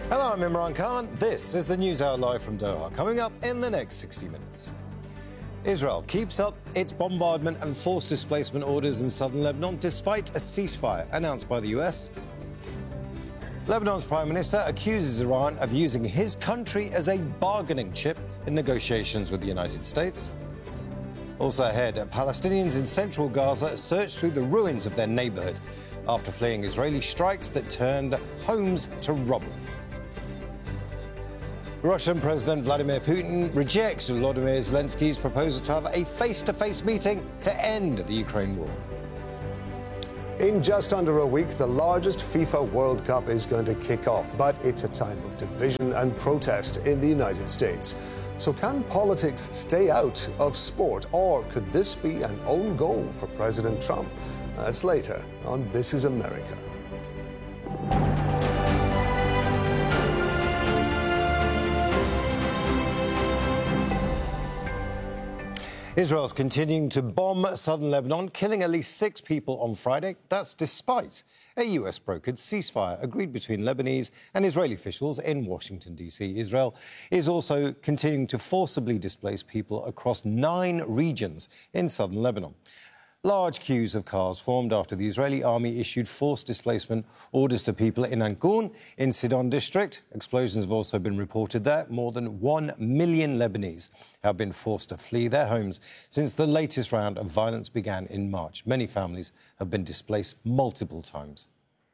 Hello, I'm Imran Khan. This is the News Hour live from Doha. Coming up in the next 60 minutes. Israel keeps up its bombardment and forced displacement orders in southern Lebanon despite a ceasefire announced by the US. Lebanon's Prime Minister accuses Iran of using his country as a bargaining chip in negotiations with the United States. Also ahead, Palestinians in central Gaza search through the ruins of their neighborhood after fleeing Israeli strikes that turned homes to rubble. Russian President Vladimir Putin rejects Volodymyr Zelensky's proposal to have a face-to-face meeting to end the Ukraine war. In just under a week, the largest FIFA World Cup is going to kick off, but it's a time of division and protest in the United States. So can politics stay out of sport, or could this be an own goal for President Trump? That's later on This Is America. Israel's continuing to bomb southern Lebanon, killing at least 6 people on Friday. That's despite a US-brokered ceasefire agreed between Lebanese and Israeli officials in Washington, D.C. Israel is also continuing to forcibly displace people across 9 regions in southern Lebanon. Large queues of cars formed after the Israeli army issued forced displacement orders to people in Anqoun, in Sidon district. Explosions have also been reported there. More than 1 million Lebanese have been forced to flee their homes since the latest round of violence began in March. Many families have been displaced multiple times.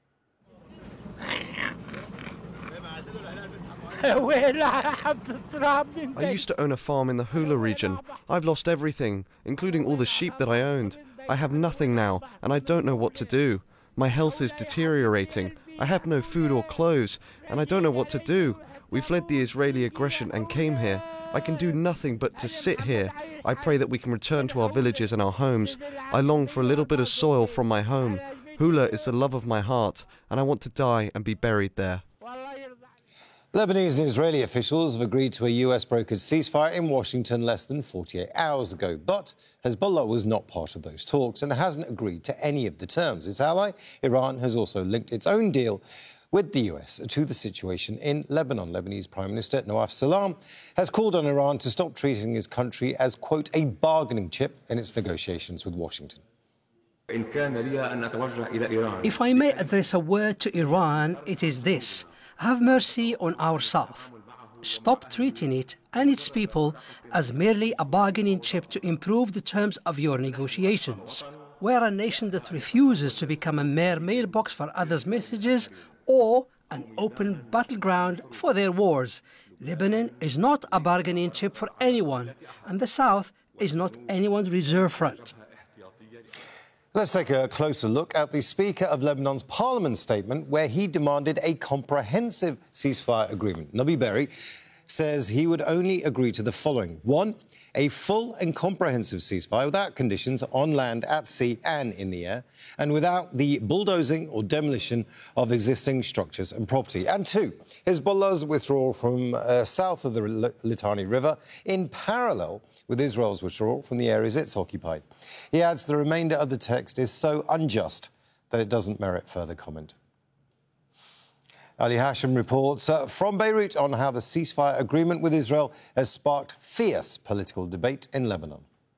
I used to own a farm in the Hula region. I've lost everything, including all the sheep that I owned. I have nothing now, and I don't know what to do. My health is deteriorating. I have no food or clothes, and I don't know what to do. We fled the Israeli aggression and came here. I can do nothing but to sit here. I pray that we can return to our villages and our homes. I long for a little bit of soil from my home. Hula is the love of my heart, and I want to die and be buried there. Lebanese and Israeli officials have agreed to a US-brokered ceasefire in Washington less than 48 hours ago. But Hezbollah was not part of those talks and hasn't agreed to any of the terms. Its ally, Iran, has also linked its own deal with the US to the situation in Lebanon. Lebanese Prime Minister Nawaf Salam has called on Iran to stop treating his country as, quote, a bargaining chip in its negotiations with Washington. If I may address a word to Iran, it is this. Have mercy on our South. Stop treating it and its people as merely a bargaining chip to improve the terms of your negotiations. We're a nation that refuses to become a mere mailbox for others' messages or an open battleground for their wars. Lebanon is not a bargaining chip for anyone, and the South is not anyone's reserve front. Let's take a closer look at the Speaker of Lebanon's Parliament statement, where he demanded a comprehensive ceasefire agreement. Nabi Berri says he would only agree to the following. 1, a full and comprehensive ceasefire without conditions on land, at sea and in the air, and without the bulldozing or demolition of existing structures and property. And 2, Hezbollah's withdrawal from south of the Litani River in parallel with Israel's withdrawal from the areas it's occupied. He adds the remainder of the text is so unjust that it doesn't merit further comment. Ali Hashem reports from Beirut on how the ceasefire agreement with Israel has sparked fierce political debate in Lebanon.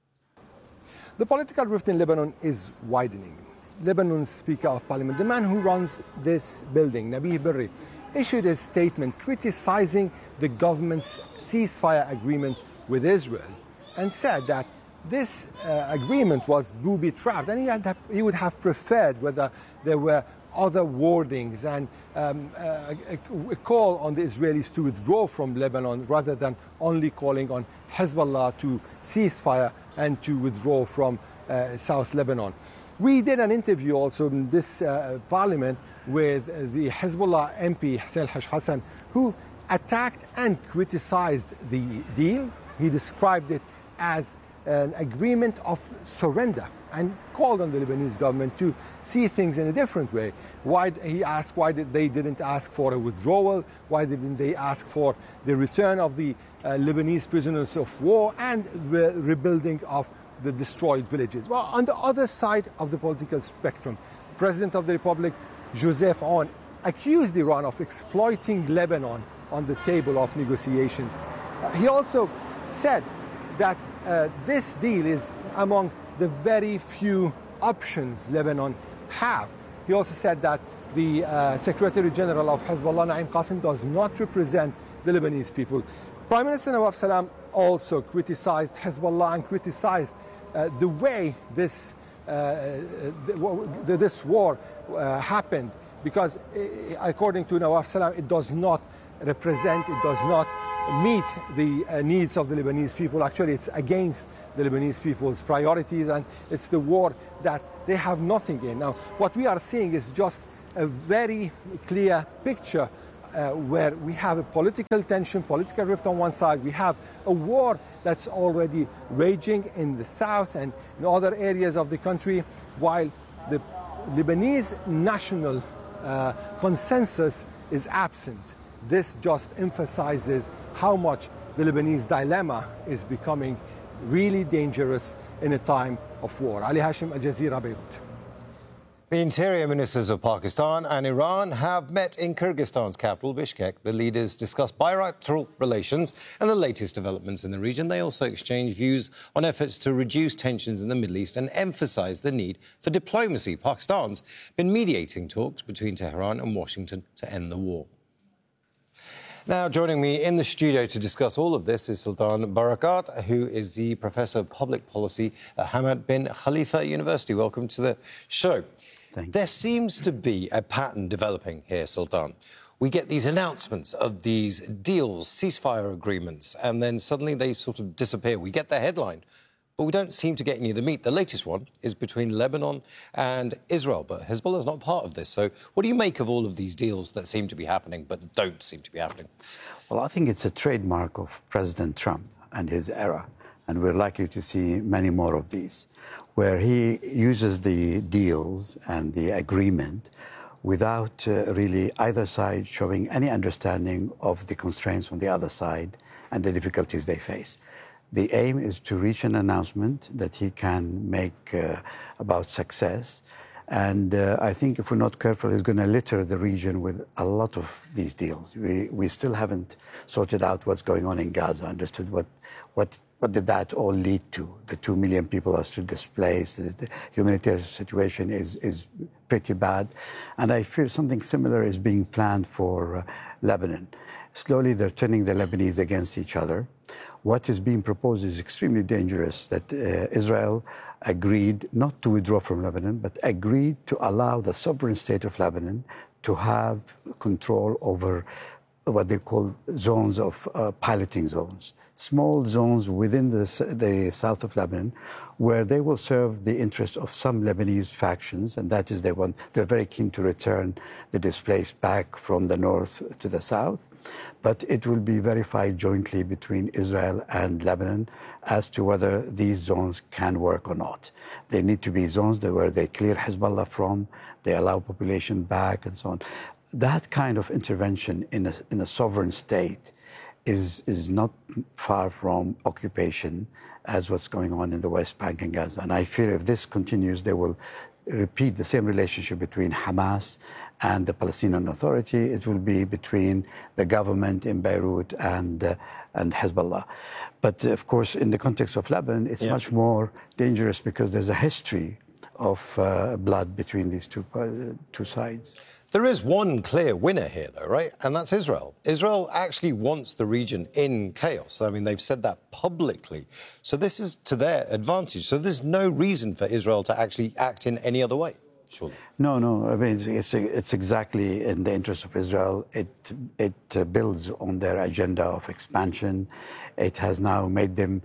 The political rift in Lebanon is widening. Lebanon's Speaker of Parliament, the man who runs this building, Nabi Berri, issued a statement criticizing the government's ceasefire agreement with Israel and said that this agreement was booby-trapped, and he would have preferred whether there were other wordings and a call on the Israelis to withdraw from Lebanon rather than only calling on Hezbollah to cease fire and to withdraw from South Lebanon. We did an interview also in this parliament with the Hezbollah MP Hussein Hassan, who attacked and criticized the deal. He described it as an agreement of surrender and called on the Lebanese government to see things in a different way. He asked why they didn't ask for a withdrawal, why didn't they ask for the return of the Lebanese prisoners of war and the rebuilding of the destroyed villages. Well, on the other side of the political spectrum, President of the Republic Joseph Aoun accused Iran of exploiting Lebanon on the table of negotiations. He also said that this deal is among the very few options Lebanon have. He also said that the Secretary General of Hezbollah, Naim Qassem, does not represent the Lebanese people. Prime Minister Nawaf Salam also criticized Hezbollah and criticized the way this war happened, because according to Nawaf Salam, it does not represent, it does not meet the needs of the Lebanese people. Actually, it's against the Lebanese people's priorities, and it's the war that they have nothing in. Now, what we are seeing is just a very clear picture where we have a political tension, political rift on one side. We have a war that's already raging in the south and in other areas of the country, while the Lebanese national consensus is absent. This just emphasizes how much the Lebanese dilemma is becoming really dangerous in a time of war. Ali Hashim, Al Jazeera, Beirut. The interior ministers of Pakistan and Iran have met in Kyrgyzstan's capital, Bishkek. The leaders discussed bilateral relations and the latest developments in the region. They also exchanged views on efforts to reduce tensions in the Middle East and emphasised the need for diplomacy. Pakistan's been mediating talks between Tehran and Washington to end the war. Now, joining me in the studio to discuss all of this is Sultan Barakat, who is the Professor of Public Policy at Hamad bin Khalifa University. Welcome to the show. There seems to be a pattern developing here, Sultan. We get these announcements of these deals, ceasefire agreements, and then suddenly they sort of disappear. We get the headline, but we don't seem to get any of the meat. The latest one is between Lebanon and Israel, but Hezbollah is not part of this. So what do you make of all of these deals that seem to be happening but don't seem to be happening? Well, I think it's a trademark of President Trump and his era, and we're likely to see many more of these, where he uses the deals and the agreement without really either side showing any understanding of the constraints on the other side and the difficulties they face. The aim is to reach an announcement that he can make about success. And I think if we're not careful, it's going to litter the region with a lot of these deals. We still haven't sorted out what's going on in Gaza, understood what did that all lead to. The 2 million people are still displaced. The humanitarian situation is pretty bad. And I fear something similar is being planned for Lebanon. Slowly, they're turning the Lebanese against each other. What is being proposed is extremely dangerous, that Israel agreed not to withdraw from Lebanon, but agreed to allow the sovereign state of Lebanon to have control over what they call zones of piloting zones, small zones within the south of Lebanon, where they will serve the interest of some Lebanese factions, and that is they're very keen to return the displaced back from the north to the south. But it will be verified jointly between Israel and Lebanon as to whether these zones can work or not. They need to be zones where they clear Hezbollah from, they allow population back, and so on. That kind of intervention in a sovereign state is not far from occupation as what's going on in the West Bank and Gaza. And I fear if this continues, they will repeat the same relationship between Hamas and the Palestinian Authority. It will be between the government in Beirut and Hezbollah. But of course, in the context of Lebanon, it's much more dangerous because there's a history of blood between these two sides. There is one clear winner here, though, right? And that's Israel. Israel actually wants the region in chaos. I mean, they've said that publicly. So this is to their advantage. So there's no reason for Israel to actually act in any other way, surely. No. I mean, it's exactly in the interest of Israel. It builds on their agenda of expansion. It has now made them,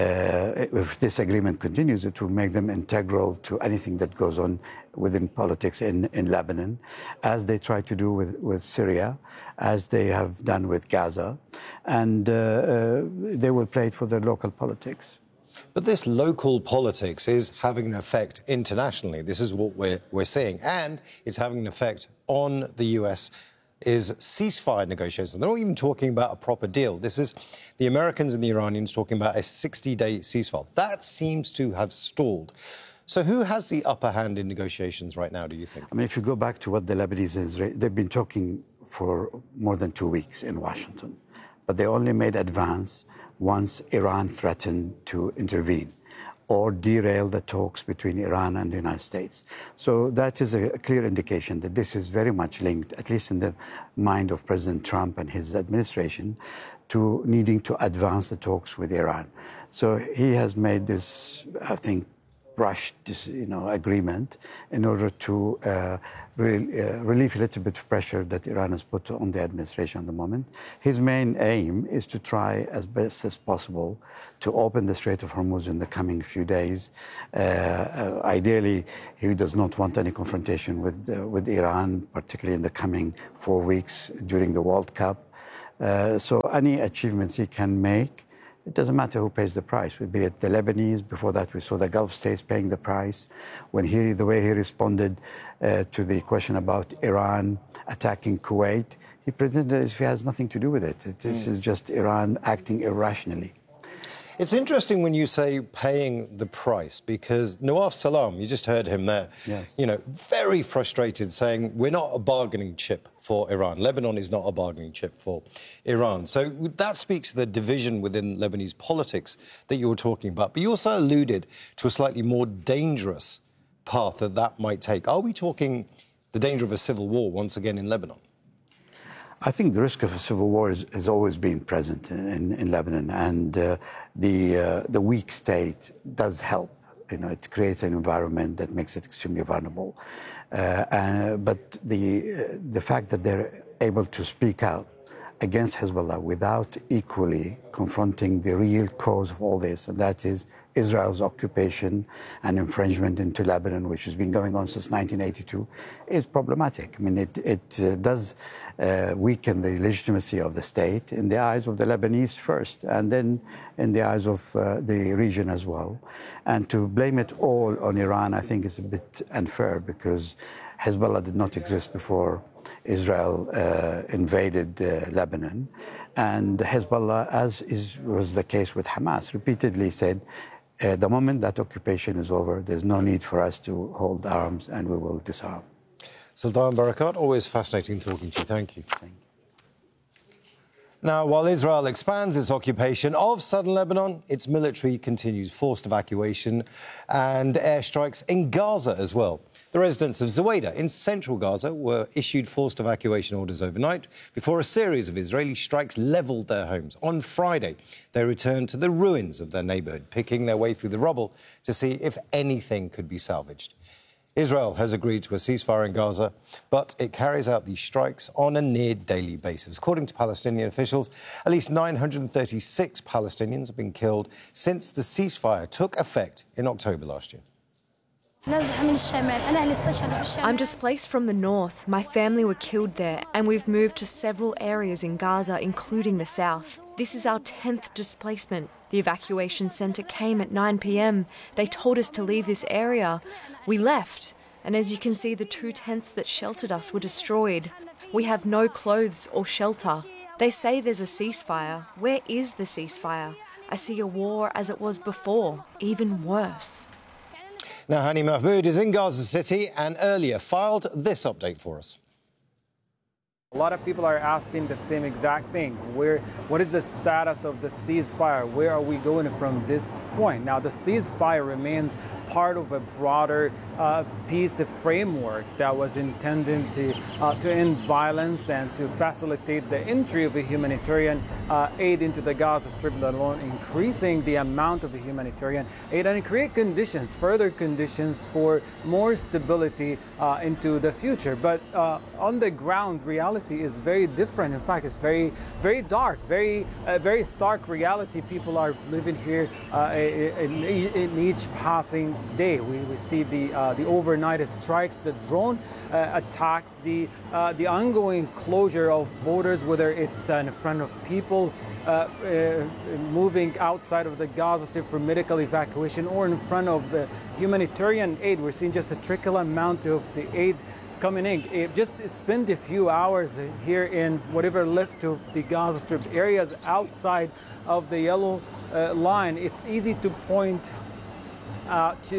if this agreement continues, it will make them integral to anything that goes on within politics in Lebanon, as they try to do with Syria, as they have done with Gaza. And they will play it for their local politics. But this local politics is having an effect internationally. This is what we're seeing. And it's having an effect on the US is ceasefire negotiations. They're not even talking about a proper deal. This is the Americans and the Iranians talking about a 60-day ceasefire. That seems to have stalled. So who has the upper hand in negotiations right now, do you think? I mean, if you go back to what the Lebanese and Israel, they've been talking for more than 2 weeks in Washington, but they only made advance once Iran threatened to intervene or derail the talks between Iran and the United States. So that is a clear indication that this is very much linked, at least in the mind of President Trump and his administration, to needing to advance the talks with Iran. So he has made this, I think, rushed agreement in order to relieve a little bit of pressure that Iran has put on the administration at the moment. His main aim is to try as best as possible to open the Strait of Hormuz in the coming few days. Ideally, he does not want any confrontation with Iran, particularly in the coming 4 weeks during the World Cup. So any achievements he can make, it doesn't matter who pays the price, be it the Lebanese. Before that, we saw the Gulf states paying the price. When the way he responded to the question about Iran attacking Kuwait, he pretended as if he has nothing to do with it. This is just Iran acting irrationally. It's interesting when you say paying the price, because Nawaf Salam, you just heard him there, yes, very frustrated, saying we're not a bargaining chip for Iran. Lebanon is not a bargaining chip for Iran. So that speaks to the division within Lebanese politics that you were talking about. But you also alluded to a slightly more dangerous path that might take. Are we talking the danger of a civil war once again in Lebanon? I think the risk of a civil war has always been present in Lebanon, and the weak state does help. It creates an environment that makes it extremely vulnerable. But the fact that they're able to speak out against Hezbollah without equally confronting the real cause of all this, and that is Israel's occupation and infringement into Lebanon, which has been going on since 1982, is problematic. I mean, it does weaken the legitimacy of the state in the eyes of the Lebanese first, and then in the eyes of the region as well. And to blame it all on Iran, I think, is a bit unfair, because Hezbollah did not exist before Israel invaded Lebanon. And Hezbollah, as was the case with Hamas, repeatedly said, the moment that occupation is over, there's no need for us to hold arms, and we will disarm. Sultan Barakat, always fascinating talking to you. Thank you. Thank you. Now, while Israel expands its occupation of southern Lebanon, its military continues forced evacuation and airstrikes in Gaza as well. The residents of Zuwaydah in central Gaza were issued forced evacuation orders overnight before a series of Israeli strikes levelled their homes. On Friday, they returned to the ruins of their neighbourhood, picking their way through the rubble to see if anything could be salvaged. Israel has agreed to a ceasefire in Gaza, but it carries out these strikes on a near-daily basis. According to Palestinian officials, at least 936 Palestinians have been killed since the ceasefire took effect in October last year. I'm displaced from the north. My family were killed there, and we've moved to several areas in Gaza, including the south. This is our 10th displacement. The evacuation centre came at 9 p.m. They told us to leave this area. We left, and as you can see, the 2 tents that sheltered us were destroyed. We have no clothes or shelter. They say there's a ceasefire. Where is the ceasefire? I see a war as it was before, even worse. Now, Hani Mahmoud is in Gaza City and earlier filed this update for us. A lot of people are asking the same exact thing. What is the status of the ceasefire? Where are we going from this point? Now, the ceasefire remains part of a broader peace framework that was intended to end violence and to facilitate the entry of a humanitarian aid into the Gaza Strip, let alone increasing the amount of humanitarian aid and create conditions, further conditions for more stability into the future. But on the ground, reality is very different. In fact, it's very, very dark, very stark reality. People are living here in each passing day. We see the overnight strikes, the drone attacks, the ongoing closure of borders, whether it's in front of people moving outside of the Gaza Strip for medical evacuation or in front of the humanitarian aid. We're seeing just a trickle amount of the aid coming in. It's been a few hours here in whatever left of the Gaza Strip areas outside of the yellow line. It's easy to point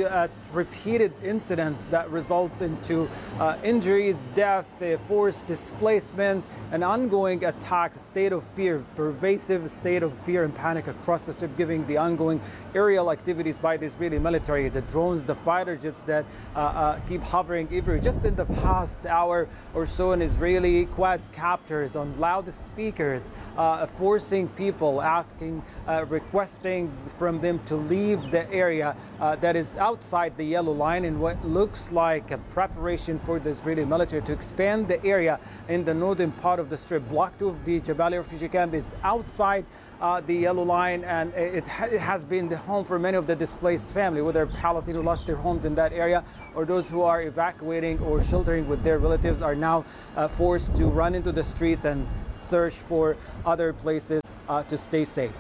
repeated incidents that results into injuries, death, forced displacement, an ongoing attack, state of fear, pervasive state of fear and panic across the Strip, giving the ongoing aerial activities by the Israeli military, the drones, the fighter jets that keep hovering everywhere. Just in the past hour or so, an Israeli quadcopters on loudspeakers forcing people, asking, requesting from them to leave the area that is outside the yellow line in what looks like a preparation for the Israeli military to expand the area in the northern part of the Strip. Block 2 of the Jabalia refugee camp is outside the yellow line, and it has been the home for many of the displaced family, whether Palestinians who lost their homes in that area or those who are evacuating or sheltering with their relatives are now forced to run into the streets and search for other places to stay safe.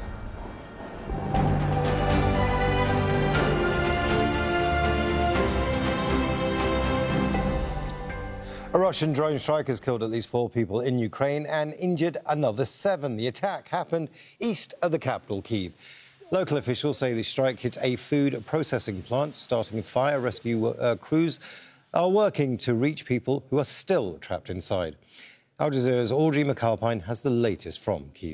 A Russian drone strike has killed at least 4 people in Ukraine and injured another 7. The attack happened east of the capital, Kyiv. Local officials say the strike hit a food processing plant, starting fire rescue crews are working to reach people who are still trapped inside. Al Jazeera's Audrey McAlpine has the latest from Kyiv.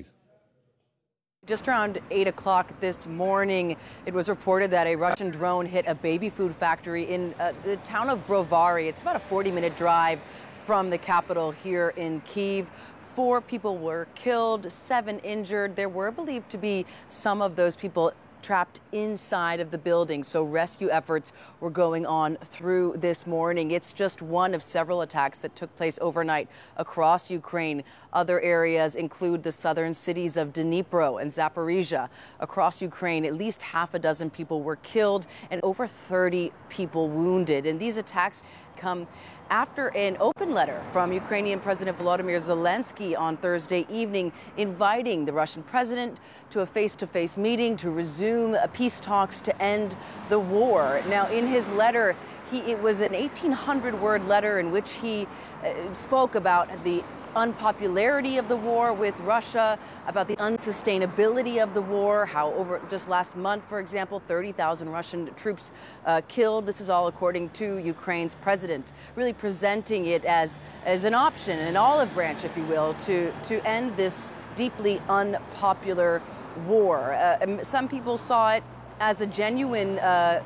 Just around 8 o'clock this morning, it was reported that a Russian drone hit a baby food factory in the town of Brovary. It's about a 40-minute drive from the capital here in Kyiv. 4 people were killed, 7 injured. There were believed to be some of those people trapped inside of the building, so rescue efforts were going on through this morning. It's just one of several attacks that took place overnight across Ukraine. Other areas include the southern cities of Dnipro and Zaporizhia. Across Ukraine, at least half a dozen people were killed and over 30 people wounded. And these attacks come after an open letter from Ukrainian President Volodymyr Zelensky on Thursday evening inviting the Russian president to a face-to-face meeting to resume peace talks to end the war. Now, in his letter, it was an 1,800-word letter in which he spoke about the unpopularity of the war with Russia, about the unsustainability of the war, how over just last month, for example, 30,000 Russian troops killed. This is all according to Ukraine's president, really presenting it as an option, an olive branch, if you will, to end this deeply unpopular war. Some people saw it as a genuine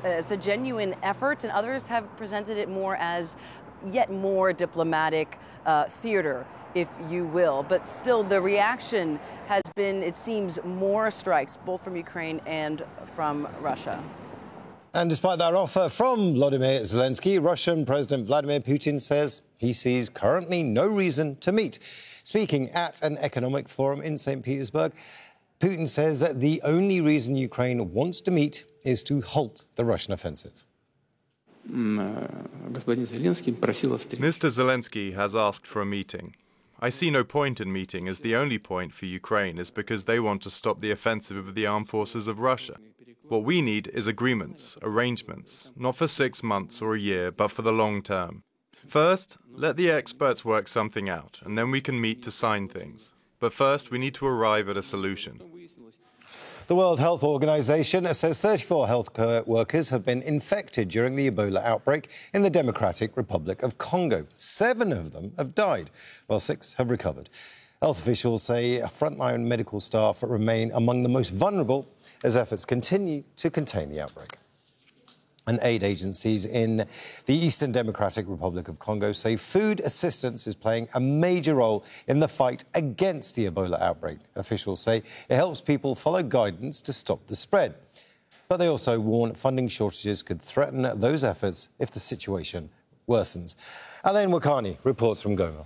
effort, and others have presented it more as yet more diplomatic theater, if you will. But still, the reaction has been, it seems, more strikes, both from Ukraine and from Russia. And despite that offer from Volodymyr Zelensky, Russian President Vladimir Putin says he sees currently no reason to meet. Speaking at an economic forum in St. Petersburg, Putin says that the only reason Ukraine wants to meet is to halt the Russian offensive. Mr. Zelensky has asked for a meeting. I see no point in meeting, as the only point for Ukraine is because they want to stop the offensive of the armed forces of Russia. What we need is agreements, arrangements, not for 6 months or a year, but for the long term. First, let the experts work something out, and then we can meet to sign things. But first, we need to arrive at a solution. The World Health Organization says 34 healthcare workers have been infected during the Ebola outbreak in the Democratic Republic of Congo. 7 of them have died, while 6 have recovered. Health officials say frontline medical staff remain among the most vulnerable as efforts continue to contain the outbreak. And aid agencies in the Eastern Democratic Republic of Congo say food assistance is playing a major role in the fight against the Ebola outbreak. Officials say it helps people follow guidance to stop the spread. But they also warn funding shortages could threaten those efforts if the situation worsens. Alain Wakani reports from Goma.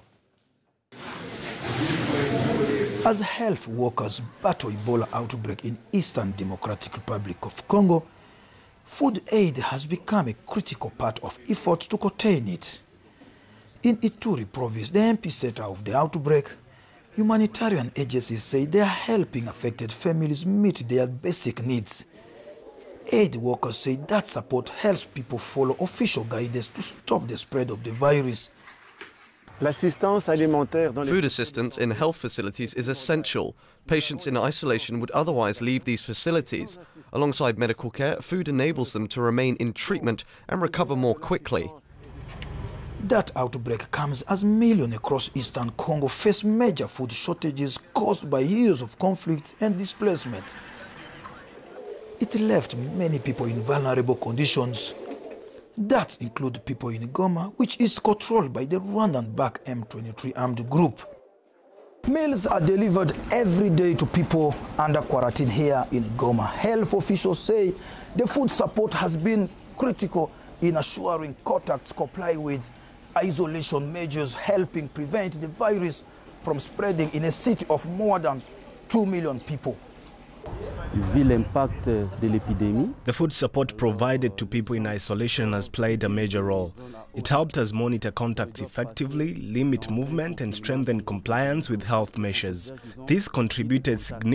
As health workers battle Ebola outbreak in Eastern Democratic Republic of Congo, food aid has become a critical part of efforts to contain it. In Ituri province, the epicenter of the outbreak, humanitarian agencies say they are helping affected families meet their basic needs. Aid workers say that support helps people follow official guidance to stop the spread of the virus. Food assistance in health facilities is essential. Patients in isolation would otherwise leave these facilities. Alongside medical care, food enables them to remain in treatment and recover more quickly. That outbreak comes as millions across eastern Congo face major food shortages caused by years of conflict and displacement. It left many people in vulnerable conditions. That include people in Goma, which is controlled by the Rwandan-backed M23 armed group. Meals are delivered every day to people under quarantine here in Goma. Health officials say the food support has been critical in assuring contacts comply with isolation measures, helping prevent the virus from spreading in a city of more than 2 million people. The food support provided to people in isolation has played a major role. It helped us monitor contacts effectively, limit movement, and strengthen compliance with health measures. This contributed significantly